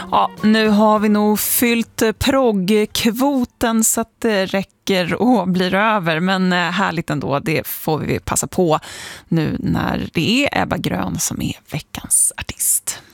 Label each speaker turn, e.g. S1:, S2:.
S1: Ja, nu har vi nog fyllt proggkvoten så att det räcker och blir över. Men härligt ändå, det får vi passa på nu när det är Ebba Grön som är veckans artist.